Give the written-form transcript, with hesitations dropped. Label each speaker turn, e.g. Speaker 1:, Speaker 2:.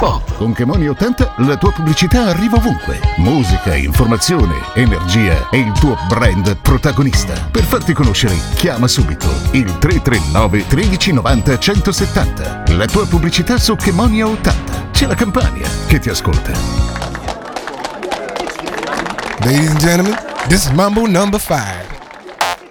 Speaker 1: Spot. Con Chemonia 80 la tua pubblicità arriva ovunque. Musica, informazione, energia e il tuo brand protagonista. Per farti conoscere, chiama subito il 339 1390 170. La tua pubblicità su Chemonia 80. C'è la Campania che ti ascolta.
Speaker 2: Ladies and gentlemen, this is Mambo number 5.